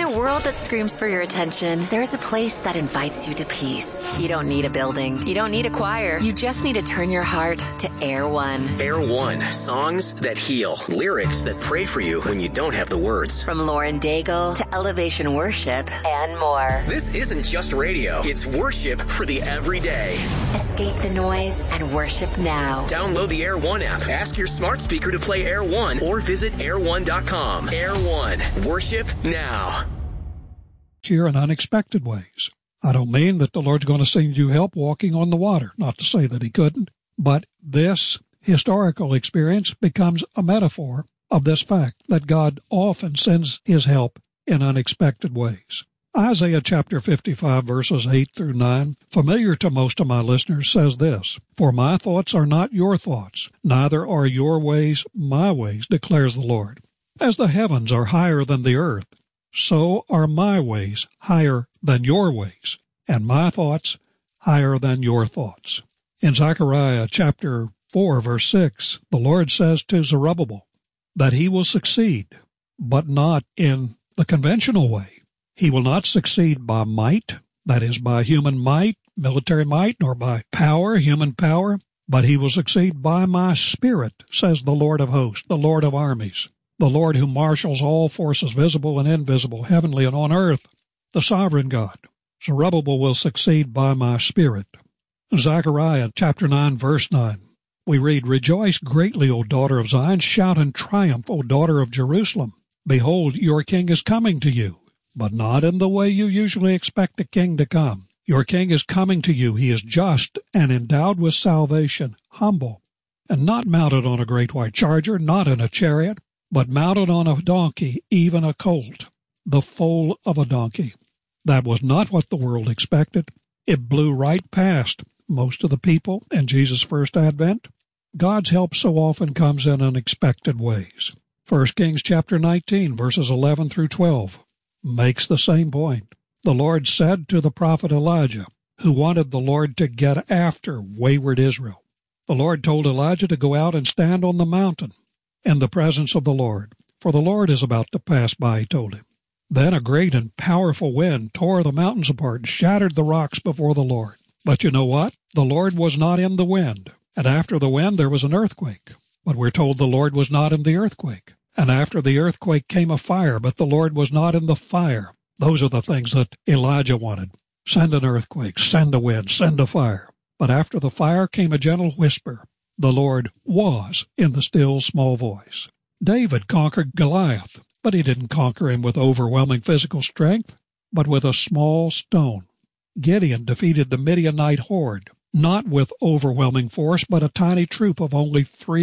a world that screams for your attention, there's a place that invites you to peace. You don't need a building. You don't need a choir. You just need to turn your heart to Air One. Air One. Songs that heal. Lyrics that pray for you when you don't have the words. From Lauren Daigle to Elevation Worship and more. This isn't just radio. It's worship for the everyday. Escape the noise and worship now. Download the Air One app. Ask your smart speaker to play Air One or visit air1.com. Air One. Worship now. Here in unexpected ways. I don't mean that the Lord's going to send you help walking on the water, not to say that he couldn't, but this historical experience becomes a metaphor of this fact that God often sends his help in unexpected ways. Isaiah chapter 55, verses 8 through 9, familiar to most of my listeners, says this, "For my thoughts are not your thoughts, neither are your ways my ways, declares the Lord. As the heavens are higher than the earth, so are my ways higher than your ways, and my thoughts higher than your thoughts." In Zechariah chapter 4, verse 6, the Lord says to Zerubbabel that he will succeed, but not in the conventional way. He will not succeed by might, that is, by human might, military might, nor by power, human power, but he will succeed by my Spirit, says the Lord of hosts, the Lord of armies, the Lord who marshals all forces visible and invisible, heavenly and on earth, the sovereign God. Zerubbabel will succeed by my Spirit. In Zechariah chapter 9, verse 9, we read, "Rejoice greatly, O daughter of Zion, shout in triumph, O daughter of Jerusalem. Behold, your king is coming to you, but not in the way you usually expect a king to come. Your king is coming to you. He is just and endowed with salvation, humble, and not mounted on a great white charger, not in a chariot, but mounted on a donkey, even a colt, the foal of a donkey." That was not what the world expected. It blew right past most of the people in Jesus' first advent. God's help so often comes in unexpected ways. 1 Kings chapter 19, verses 11 through 12, makes the same point. The Lord said to the prophet Elijah, who wanted the Lord to get after wayward Israel. The Lord told Elijah to go out and stand on the mountain in the presence of the Lord, for the Lord is about to pass by, he told him. Then a great and powerful wind tore the mountains apart and shattered the rocks before the Lord. But you know what? The Lord was not in the wind. And after the wind there was an earthquake. But we're told the Lord was not in the earthquake. And after the earthquake came a fire, but the Lord was not in the fire. Those are the things that Elijah wanted. Send an earthquake, send a wind, send a fire. But after the fire came a gentle whisper. The Lord was in the still small voice. David conquered Goliath, but he didn't conquer him with overwhelming physical strength, but with a small stone. Gideon defeated the Midianite horde, not with overwhelming force, but a tiny troop of only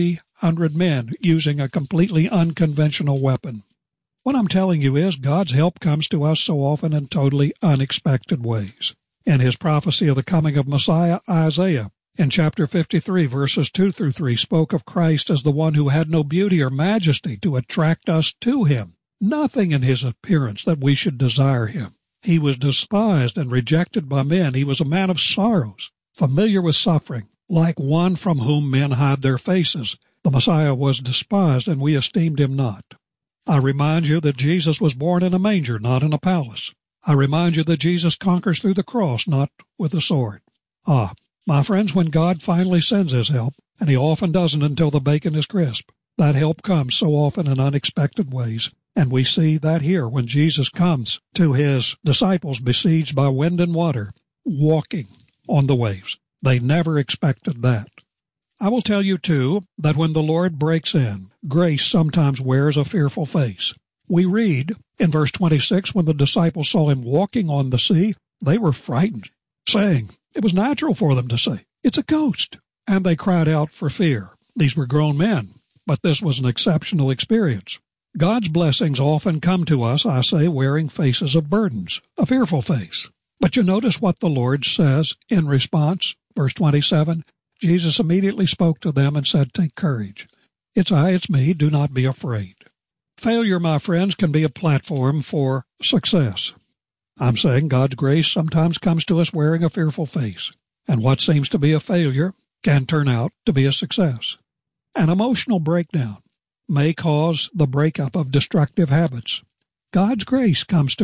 300 men using a completely unconventional weapon. What I'm telling you is God's help comes to us so often in totally unexpected ways. In his prophecy of the coming of Messiah, Isaiah, in chapter 53, verses 2 through 3, spoke of Christ as the one who had no beauty or majesty to attract us to him, nothing in his appearance that we should desire him. He was despised and rejected by men. He was a man of sorrows, familiar with suffering, like one from whom men hide their faces. The Messiah was despised, and we esteemed him not. I remind you that Jesus was born in a manger, not in a palace. I remind you that Jesus conquers through the cross, not with a sword. My friends, when God finally sends his help, and he often doesn't until the bacon is crisp, that help comes so often in unexpected ways. And we see that here when Jesus comes to his disciples besieged by wind and water, walking on the waves. They never expected that. I will tell you, too, that when the Lord breaks in, grace sometimes wears a fearful face. We read in verse 26, when the disciples saw him walking on the sea, they were frightened, saying, it was natural for them to say, "It's a ghost." And they cried out for fear. These were grown men, but this was an exceptional experience. God's blessings often come to us, I say, wearing faces of burdens, a fearful face. But you notice what the Lord says in response. Verse 27, Jesus immediately spoke to them and said, "Take courage. It's I, it's me. Do not be afraid." Failure, my friends, can be a platform for success. I'm saying God's grace sometimes comes to us wearing a fearful face, and what seems to be a failure can turn out to be a success. An emotional breakdown may cause the breakup of destructive habits. God's grace comes to